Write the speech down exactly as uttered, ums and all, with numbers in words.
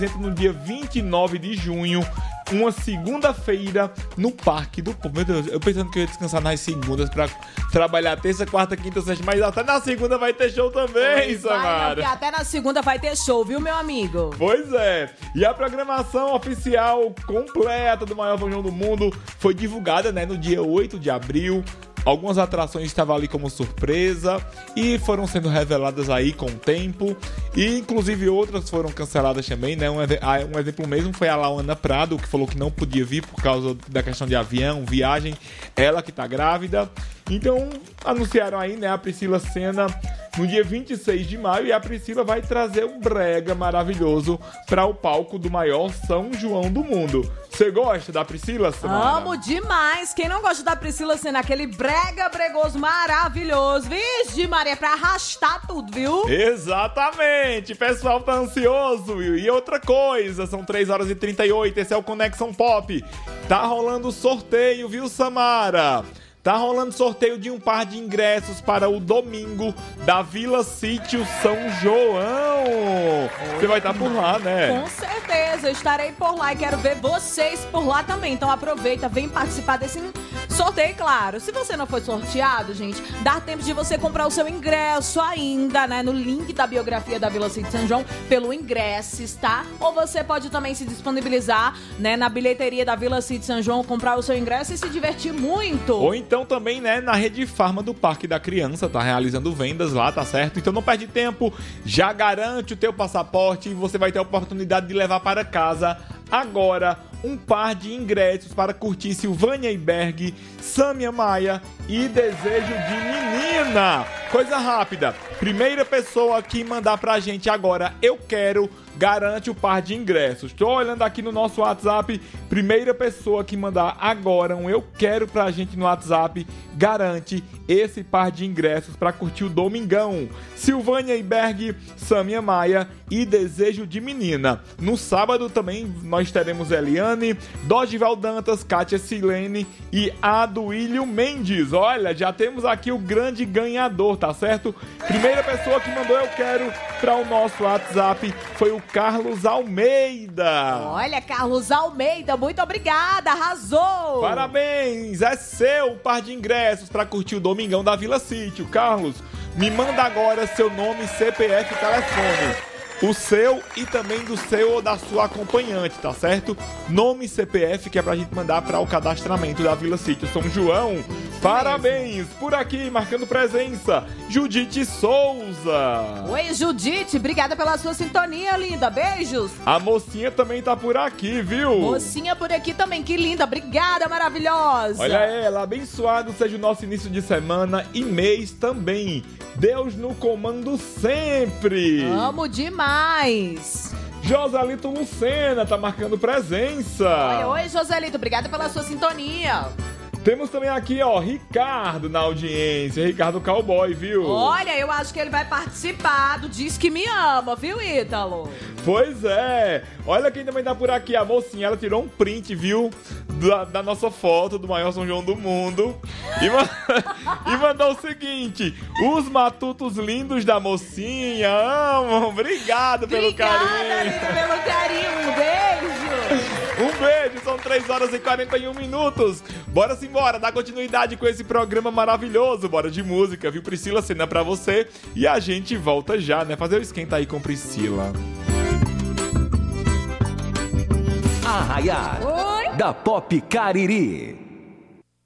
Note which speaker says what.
Speaker 1: no dia vinte e nove de junho, uma segunda-feira no Parque do Povo. Meu Deus, eu pensando que eu ia descansar nas segundas pra trabalhar terça, quarta, quinta, sexta, mas até na segunda vai ter show também, Samara.
Speaker 2: Até na segunda vai ter show, viu, meu amigo?
Speaker 1: Pois é. E a programação oficial completa do maior São João do mundo foi divulgada, né, no dia oito de abril. Algumas atrações estavam ali como surpresa e foram sendo reveladas aí com o tempo. E inclusive outras foram canceladas também, né? Um, um exemplo mesmo foi a Lauana Prado, que falou que não podia vir por causa da questão de avião, viagem. Ela que tá grávida. Então anunciaram aí, né, a Priscila Senna no dia vinte e seis de maio. E a Priscila vai trazer um brega maravilhoso para o palco do maior São João do mundo. Você gosta da Priscila, Samara?
Speaker 2: Amo demais. Quem não gosta da Priscila sendo aquele brega bregoso maravilhoso? Vixe, Maria, é pra arrastar tudo, viu?
Speaker 1: Exatamente. Pessoal tá ansioso, viu? E outra coisa, são três horas e trinta e oito, esse é o Conexão Pop. Tá rolando sorteio, viu, Samara? Tá rolando sorteio de um par de ingressos para o domingo da Vila Sítio São João. Você vai estar por lá, né?
Speaker 2: Com certeza, eu estarei por lá e quero ver vocês por lá também. Então aproveita, vem participar desse sorteio, claro. Se você não foi sorteado, gente, dá tempo de você comprar o seu ingresso ainda, né? No link da biografia da Vila Sítio São João, pelo Ingresses, tá? Ou você pode também se disponibilizar, né, na bilheteria da Vila Sítio São João, comprar o seu ingresso e se divertir muito.
Speaker 1: Ou então também, né, na Rede Farma do Parque da Criança, tá realizando vendas lá, tá certo? Então não perde tempo, já garante o teu passaporte e você vai ter a oportunidade de levar para casa agora um par de ingressos para curtir Silvânia Iberg, Sâmia Maia e Desejo de Menina. Coisa rápida, primeira pessoa que mandar pra gente agora, eu quero, garante o par de ingressos. Tô olhando aqui no nosso WhatsApp, primeira pessoa que mandar agora um eu quero pra gente no WhatsApp, garante esse par de ingressos pra curtir o Domingão. Silvânia Iberg, Sâmia Maia e Desejo de Menina. No sábado também nós teremos Eliane, Dorival Dantas, Kátia Silene e Aduílio Mendes. Olha, já temos aqui o grande ganhador, tá certo? Primeira pessoa que mandou eu quero para o nosso WhatsApp foi o Carlos Almeida.
Speaker 2: Olha, Carlos Almeida, muito obrigada, arrasou!
Speaker 1: Parabéns, é seu par de ingressos para curtir o Domingão da Vila Sítio. Carlos, me manda agora seu nome, C P F e telefone. O seu e também do seu ou da sua acompanhante, tá certo? Nome e C P F que é pra gente mandar para o cadastramento da Vila Sítio São João. Parabéns! Por aqui, marcando presença, Judite Souza.
Speaker 2: Oi, Judite, obrigada pela sua sintonia, linda. Beijos.
Speaker 1: A mocinha também tá por aqui, viu?
Speaker 2: Mocinha por aqui também, que linda. Obrigada, maravilhosa.
Speaker 1: Olha ela, abençoado seja o nosso início de semana e mês também. Deus no comando sempre.
Speaker 2: Amo demais.
Speaker 1: Joselito Lucena tá marcando presença.
Speaker 2: Oi, oi, Joselito, obrigada pela sua sintonia.
Speaker 1: Temos também aqui, ó, Ricardo na audiência, Ricardo Cowboy, viu?
Speaker 2: Olha, eu acho que ele vai participar do Diz Que Me Ama, viu, Ítalo?
Speaker 1: Pois é. Olha quem também tá por aqui, a mocinha, ela tirou um print, viu? Da, da nossa foto do maior São João do mundo e, ma- e mandou o seguinte: os matutos lindos da mocinha, amo, obrigado pelo
Speaker 2: Obrigada,
Speaker 1: carinho.
Speaker 2: linda, pelo carinho, um beijo.
Speaker 1: Um beijo, são três horas e quarenta e um minutos. Bora simbora, dar continuidade com esse programa maravilhoso. Bora de música, viu, Priscila? Cena pra você. E a gente volta já, né? Fazer o esquenta aí com Priscila.
Speaker 3: Arraiar da Pop Cariri.